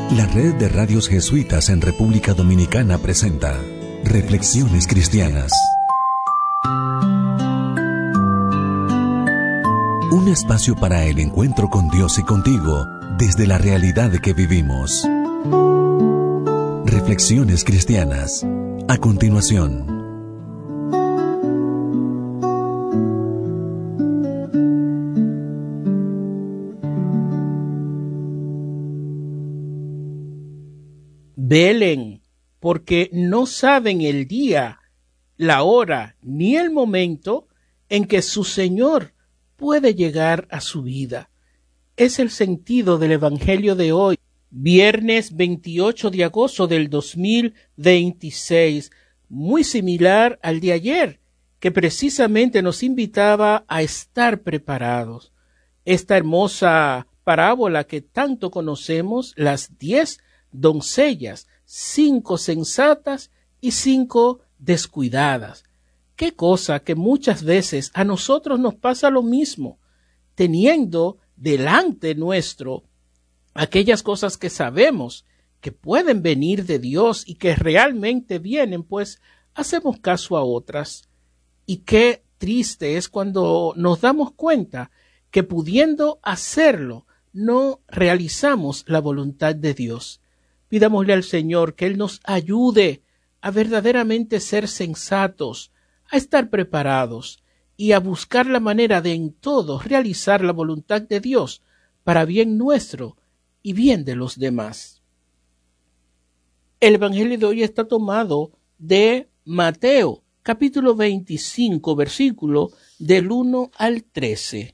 La Red de Radios Jesuitas en República Dominicana presenta Reflexiones Cristianas. Un espacio para el encuentro con Dios y contigo desde la realidad que vivimos. Reflexiones Cristianas. A continuación. Velen, porque no saben el día, la hora ni el momento en que su Señor puede llegar a su vida. Es el sentido del Evangelio de hoy, viernes 28 de agosto del 2026, muy similar al de ayer, que precisamente nos invitaba a estar preparados. Esta hermosa parábola que tanto conocemos, las 10 doncellas, 5 sensatas y 5 descuidadas. Qué cosa que muchas veces a nosotros nos pasa lo mismo, teniendo delante nuestro aquellas cosas que sabemos que pueden venir de Dios y que realmente vienen, pues hacemos caso a otras. Y qué triste es cuando nos damos cuenta que pudiendo hacerlo, no realizamos la voluntad de Dios. Pidámosle al Señor que Él nos ayude a verdaderamente ser sensatos, a estar preparados y a buscar la manera de en todo realizar la voluntad de Dios para bien nuestro y bien de los demás. El Evangelio de hoy está tomado de Mateo, capítulo 25, versículo del 1 al 13.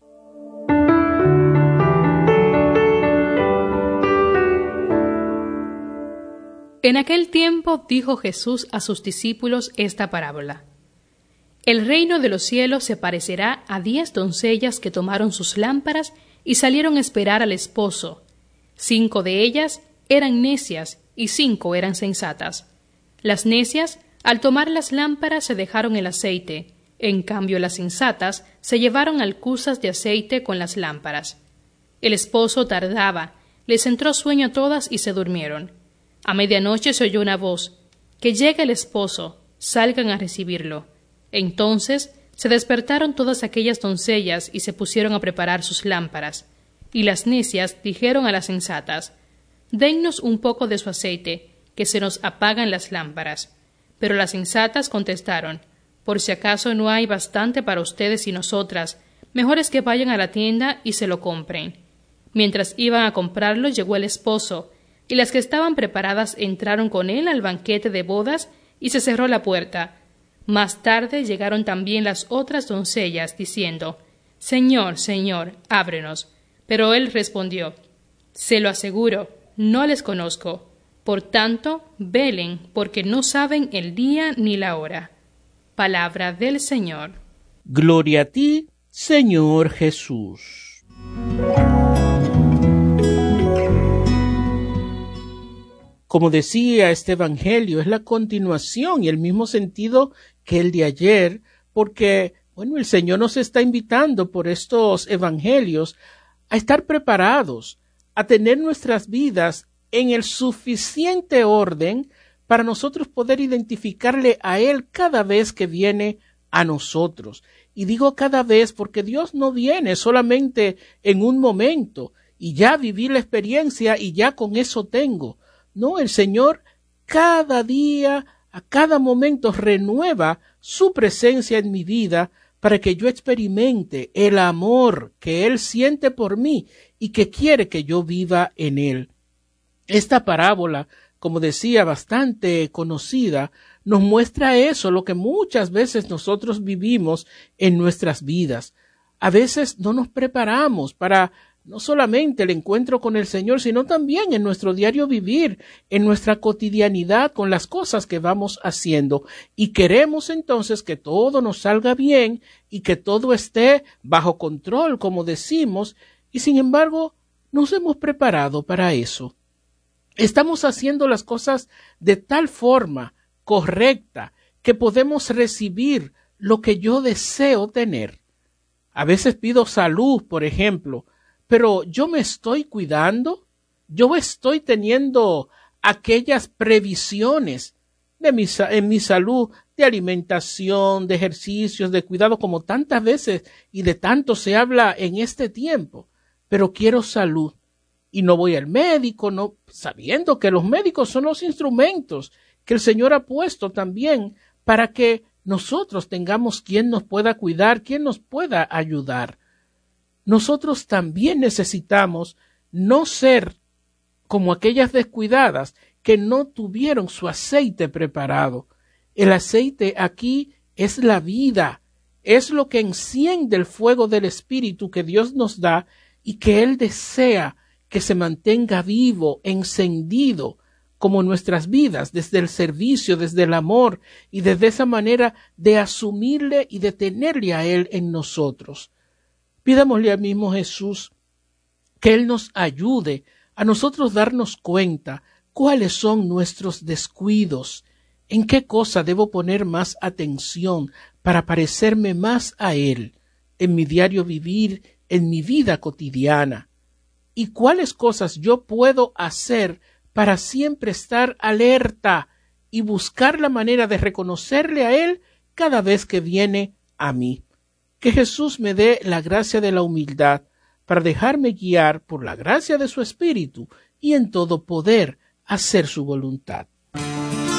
En aquel tiempo dijo Jesús a sus discípulos esta parábola. El reino de los cielos se parecerá a 10 doncellas que tomaron sus lámparas y salieron a esperar al esposo. 5 de ellas eran necias y 5 eran sensatas. Las necias, al tomar las lámparas, se dejaron el aceite. En cambio, las sensatas se llevaron alcuzas de aceite con las lámparas. El esposo tardaba, les entró sueño a todas y se durmieron. A medianoche se oyó una voz, que llega el esposo, salgan a recibirlo. Entonces se despertaron todas aquellas doncellas y se pusieron a preparar sus lámparas. Y las necias dijeron a las sensatas, dennos un poco de su aceite, que se nos apagan las lámparas. Pero las sensatas contestaron, por si acaso no hay bastante para ustedes y nosotras, mejor es que vayan a la tienda y se lo compren. Mientras iban a comprarlo llegó el esposo, y las que estaban preparadas entraron con él al banquete de bodas y se cerró la puerta. Más tarde llegaron también las otras doncellas, diciendo, Señor, Señor, ábrenos. Pero él respondió, se lo aseguro, no les conozco. Por tanto, velen, porque no saben el día ni la hora. Palabra del Señor. Gloria a ti, Señor Jesús. Como decía, este evangelio es la continuación y el mismo sentido que el de ayer, porque, el Señor nos está invitando por estos evangelios a estar preparados, a tener nuestras vidas en el suficiente orden para nosotros poder identificarle a Él cada vez que viene a nosotros. Y digo cada vez porque Dios no viene solamente en un momento y ya viví la experiencia y ya con eso tengo. No, el Señor cada día, a cada momento renueva su presencia en mi vida para que yo experimente el amor que Él siente por mí y que quiere que yo viva en Él. Esta parábola, como decía, bastante conocida, nos muestra eso, lo que muchas veces nosotros vivimos en nuestras vidas. A veces no nos preparamos para no solamente el encuentro con el Señor, sino también en nuestro diario vivir, en nuestra cotidianidad, con las cosas que vamos haciendo. Y queremos entonces que todo nos salga bien y que todo esté bajo control, como decimos, y sin embargo nos hemos preparado para eso. Estamos haciendo las cosas de tal forma correcta que podemos recibir lo que yo deseo tener. A veces pido salud, por ejemplo, pero yo me estoy cuidando, yo estoy teniendo aquellas previsiones en mi salud, de alimentación, de ejercicios, de cuidado, como tantas veces y de tanto se habla en este tiempo, pero quiero salud y no voy al médico, no, sabiendo que los médicos son los instrumentos que el Señor ha puesto también para que nosotros tengamos quien nos pueda cuidar, quien nos pueda ayudar. Nosotros también necesitamos no ser como aquellas descuidadas que no tuvieron su aceite preparado. El aceite aquí es la vida, es lo que enciende el fuego del Espíritu que Dios nos da y que Él desea que se mantenga vivo, encendido, como nuestras vidas, desde el servicio, desde el amor y desde esa manera de asumirle y de tenerle a Él en nosotros. Pidámosle al mismo Jesús que Él nos ayude a nosotros darnos cuenta cuáles son nuestros descuidos, en qué cosa debo poner más atención para parecerme más a Él en mi diario vivir, en mi vida cotidiana, y cuáles cosas yo puedo hacer para siempre estar alerta y buscar la manera de reconocerle a Él cada vez que viene a mí. Que Jesús me dé la gracia de la humildad para dejarme guiar por la gracia de su Espíritu y en todo poder hacer su voluntad.